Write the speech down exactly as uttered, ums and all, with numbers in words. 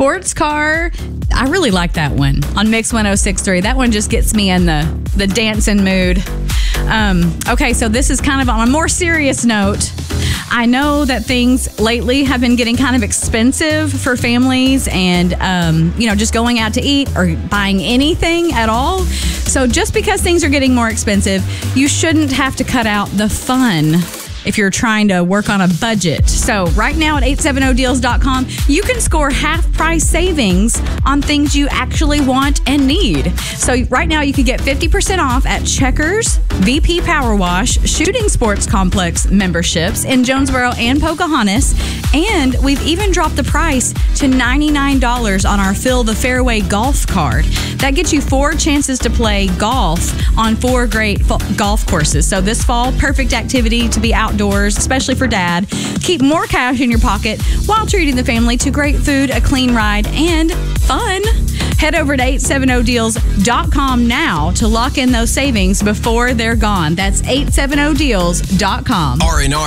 sports car. I really like that one on Mix one oh six point three. That one just gets me in the, the dancing mood. Um, okay, so this is kind of on a more serious note. I know that things lately have been getting kind of expensive for families and, um, you know, just going out to eat or buying anything at all. So just because things are getting more expensive, you shouldn't have to cut out the fun if you're trying to work on a budget. So right now at eight seventy deals dot com, you can score half price savings on things you actually want and need. So right now you can get fifty percent off at Checkers, V P Power Wash, Shooting Sports Complex memberships in Jonesboro and Pocahontas. And we've even dropped the price to ninety-nine dollars on our Fill the Fairway golf card. That gets you four chances to play golf on four great fo- golf courses. So this fall, perfect activity to be outdoors, especially for dad. Keep more cash in your pocket while treating the family to great food, a clean ride, and fun. Head over to eight seventy deals dot com now to lock in those savings before they're gone. That's eight seventy deals dot com. R and R